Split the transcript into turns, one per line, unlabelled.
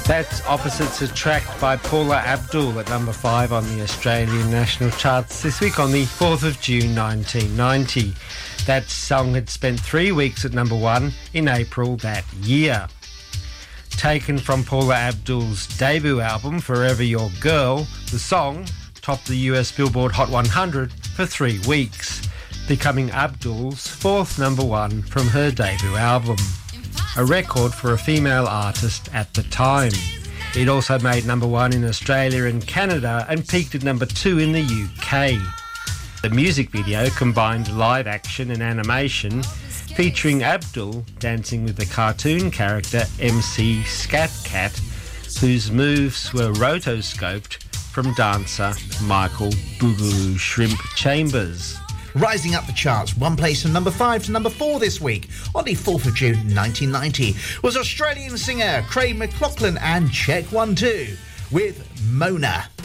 That's Opposites Attract by Paula Abdul at number 5 on the Australian national charts this week on the 4th of June 1990. That song had spent 3 weeks at number 1 in April that year. Taken from Paula Abdul's debut album, Forever Your Girl, the song topped the US Billboard Hot 100 for 3 weeks, becoming Abdul's 4th number 1 from her debut album, a record for a female artist at the time. It also made number 1 in Australia and Canada and peaked at number 2 in the UK. The music video combined live action and animation, featuring Abdul dancing with the cartoon character MC Scat Cat, whose moves were rotoscoped from dancer Michael Boogaloo Shrimp Chambers.
Rising up the charts, one place from number 5 to number 4 this week, on the 4th of June 1990, was Australian singer Craig McLachlan and Check 1 2 with Mona.